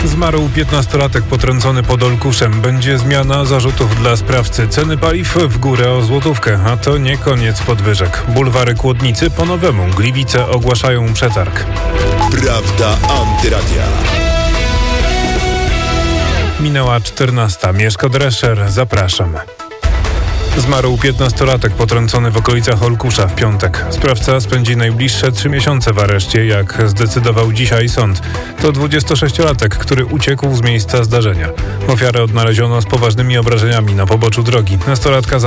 Zmarł 15-latek potrącony pod Olkuszem. Będzie zmiana zarzutów dla sprawcy. Ceny paliw w górę o złotówkę, a to nie koniec podwyżek. Bulwary Kłodnicy po nowemu. Gliwice ogłaszają przetarg. Prawda Antyradia. Minęła 14. Mieszko Drescher, zapraszam. Zmarł 15-latek potrącony w okolicach Olkusza w piątek. Sprawca spędzi najbliższe 3 miesiące w areszcie, jak zdecydował dzisiaj sąd. To 26-latek, który uciekł z miejsca zdarzenia. Ofiarę odnaleziono z poważnymi obrażeniami na poboczu drogi. Nastolatka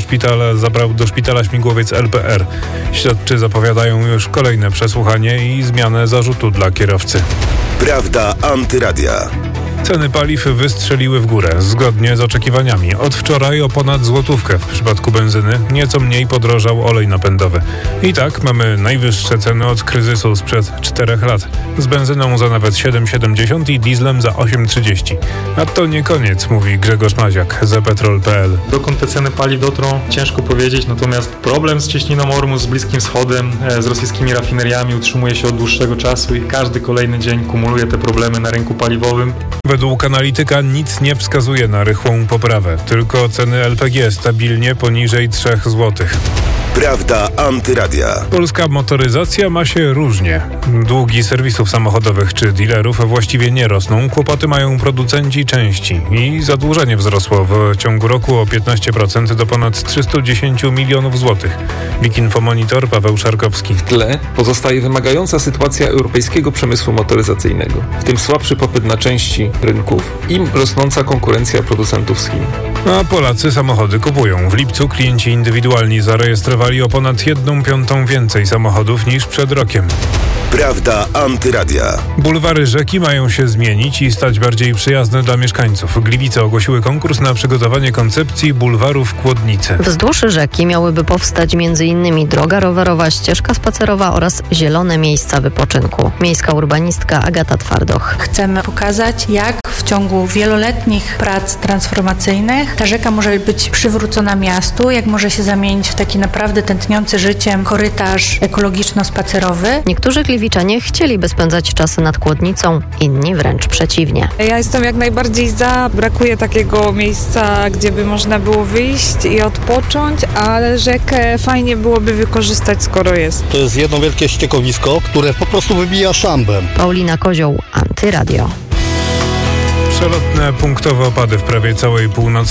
zabrał do szpitala śmigłowiec LPR. Śledczy zapowiadają już kolejne przesłuchanie i zmianę zarzutu dla kierowcy. Prawda Antyradia. Ceny paliw wystrzeliły w górę, zgodnie z oczekiwaniami. Od wczoraj o ponad złotówkę w przypadku benzyny, nieco mniej podrożał olej napędowy. I tak mamy najwyższe ceny od kryzysu sprzed 4 lat. Z benzyną za nawet 7,70 i dieslem za 8,30. A to nie koniec, mówi Grzegorz Maziak z ePetrol.pl. Dokąd te ceny paliw dotrą, ciężko powiedzieć, natomiast problem z cieśniną Ormus, z Bliskim Wschodem, z rosyjskimi rafineriami utrzymuje się od dłuższego czasu i każdy kolejny dzień kumuluje te problemy na rynku paliwowym. Według analityka nic nie wskazuje na rychłą poprawę, tylko ceny LPG stabilnie poniżej 3 zł. Prawda Antyradia. Polska motoryzacja ma się różnie. Długi serwisów samochodowych czy dealerów właściwie nie rosną, kłopoty mają producenci części i zadłużenie wzrosło w ciągu roku o 15% do ponad 310 milionów złotych. WIG-Info Monitor Paweł Szarkowski. W tle pozostaje wymagająca sytuacja europejskiego przemysłu motoryzacyjnego, w tym słabszy popyt na części rynków i rosnąca konkurencja producentów z Chin. A Polacy samochody kupują. W lipcu klienci indywidualni zarejestrowali o ponad 1/5 więcej samochodów niż przed rokiem. Prawda Antyradia. Bulwary rzeki mają się zmienić i stać bardziej przyjazne dla mieszkańców. Gliwice ogłosiły konkurs na przygotowanie koncepcji bulwarów Kłodnicy. Wzdłuż rzeki miałyby powstać m.in. droga rowerowa, ścieżka spacerowa oraz zielone miejsca wypoczynku. Miejska urbanistka Agata Twardoch. Chcemy pokazać, jak w ciągu wieloletnich prac transformacyjnych ta rzeka może być przywrócona miastu, jak może się zamienić w taki naprawdę tętniący życiem korytarz ekologiczno-spacerowy. Niektórzy gliwiczanie chcieliby spędzać czasy nad Kłodnicą, inni wręcz przeciwnie. Ja jestem jak najbardziej za. Brakuje takiego miejsca, gdzie by można było wyjść i odpocząć, ale rzekę fajnie byłoby wykorzystać, skoro jest. To jest jedno wielkie ściekowisko, które po prostu wybija szambem. Paulina Kozioł, Antyradio. Przelotne punktowe opady w prawie całej północy